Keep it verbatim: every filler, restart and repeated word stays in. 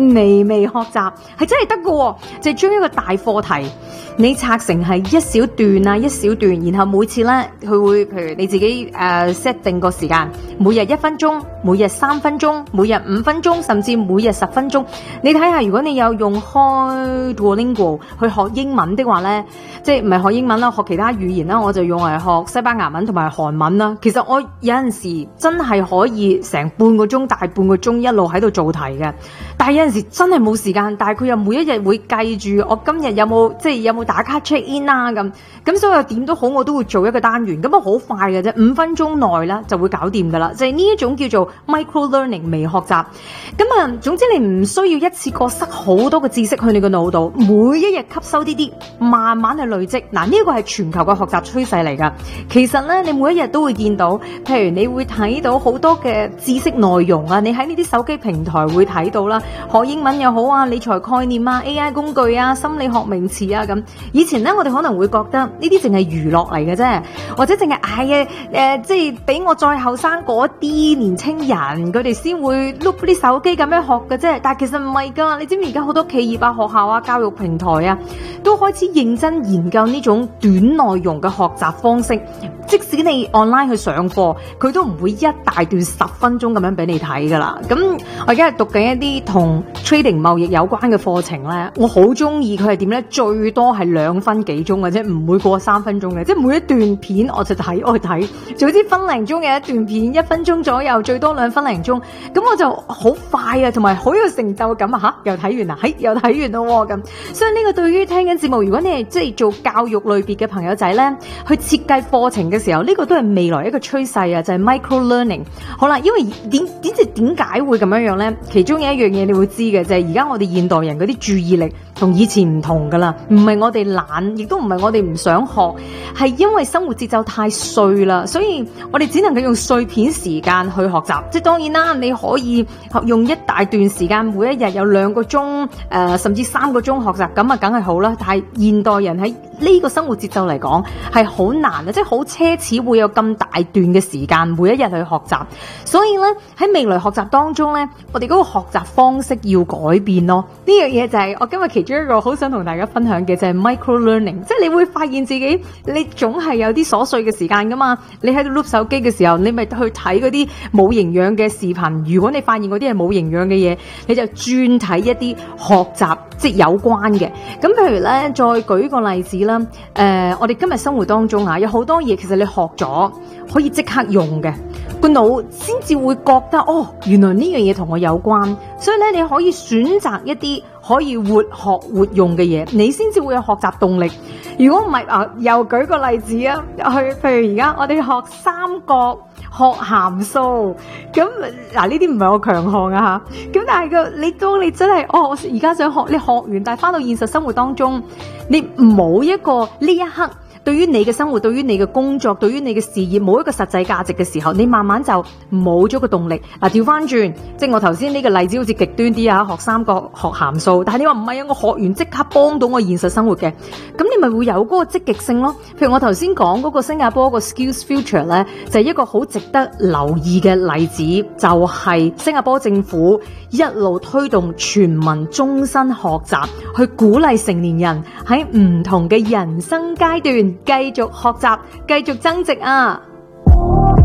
微微學習係真係得㗎，就係將一個大課題你拆成係一小段啊，一小段，然後每次咧佢會譬如你自己誒 set、呃、定個時間，每日一分鐘，每日三分鐘，每日五分鐘，甚至每日十分鐘。你睇下，如果你有用開 Duolingo 去學英文的話咧，即係唔係學英文啦，學其他語言啦，我就用嚟學西班牙文同埋韓文啦。其實我有陣時真係可以成半個鐘、大半個鐘一路喺度做題嘅，但係有陣時真係冇時間，但係佢又每一日會計住我今日有冇即係有冇打卡 check in 啦咁，咁所以我點都好我都會做一個單元，咁啊好快嘅啫，五分鐘內啦就會搞掂噶啦，就係呢一種叫做 micro learning 微學習。咁啊，總之你唔需要一次過塞好多嘅知識去你個腦度，每一日吸收啲啲，慢慢去累積。嗱，呢個係全球嘅學習趨勢嚟噶。其實咧，你每一日都會見到，譬如你會睇到好多嘅知識內容啊，你喺呢啲手機平台會睇到啦，學英文又好啊，理財概念啊 ，A I 工具啊，心理學名詞啊咁。以前咧，我哋可能會覺得呢啲淨係娛樂嚟嘅啫，或者淨係唉嘅誒，即係俾我再後生嗰啲年青人，佢哋先會碌啲手機咁樣學嘅啫。但係其實唔係噶，你知唔知而家好多企業啊、學校啊、教育平台啊，都開始認真研究呢種短內容嘅學習方式。即使你 online 去上課，佢都唔會一大段十分鐘咁樣俾你睇噶啦。咁我而家係讀緊一啲同 trading 貿易有關嘅課程咧，我好中意佢係點咧？最多係兩分幾鐘嘅啫，唔會過三分鐘嘅。即係每一段片我就睇，我去睇。總之分零鐘嘅一段片，一分鐘左右，最多兩分零鐘。咁我就好快啊，同埋好有成就感啊！吓，又睇完啦，係又睇完咯咁。所以呢個對於聽緊節目，如果你係即係做教育類別嘅朋友仔咧，去設計課程嘅時候，呢、這個都係未來一個趨勢啊，就係、是、micro learning。好啦，因為點點知點解會咁樣樣咧？其中有一樣嘢你會知嘅，就係而家我哋現代人嗰啲注意力同以前唔同噶啦，唔係我哋懶，亦都唔係我哋唔想學，係因為生活節奏太碎啦，所以我哋只能夠用碎片時間去學習。即係當然啦，你可以用一大段時間，每一日有兩個鐘，誒、呃、甚至三個鐘學習，咁啊梗係好啦。但係現代人喺呢個生活節奏嚟講係好難啊，即係好奢侈會有咁大段嘅時間每一日去學習。所以咧喺未來學習當中咧，我哋嗰個學習方式要改變咯。呢樣嘢就係我今日其中一個好想同大家分享嘅，就係 micro learning。即係你會發現自己你總係有啲瑣碎嘅時間噶嘛，你喺度碌手機嘅時候，你咪去睇嗰啲冇營養嘅視頻。如果你發現嗰啲係冇營養嘅嘢，你就專睇一啲學習即係有關嘅。咁譬如咧，再舉個例子啦，誒、呃，我哋今日生活當中啊，有好多嘢其實你學咗可以即刻用嘅，個腦先至會覺得哦，原來呢樣嘢同我有關。所以咧，你可以選擇一啲可以活學活用嘅嘢，你先至會有學習動力。如果唔係啊，又舉個例子啊，去譬如而家我哋學三角、學函數，咁嗱呢啲唔係我強項啊吓。咁但係個你當你真係哦，我而家想學，你學完，但係翻到現實生活當中，你冇一個呢一刻對於你嘅生活、對於你嘅工作、對於你嘅事業冇一個實際價值嘅時候，你慢慢就冇咗個動力。嗱，調翻轉，即係我頭先呢個例子好似極端啲啊，學三角、學函數，但係你話唔係啊，我學完即刻幫到我現實生活嘅，咁你咪會有嗰個積極性咯。譬如我頭先講嗰個新加坡個 Skills Future 咧，就係一個好值得留意嘅例子，就係新加坡政府一路推動全民終身學習，去鼓勵成年人喺唔同嘅人生階段繼續學習，繼續增值啊！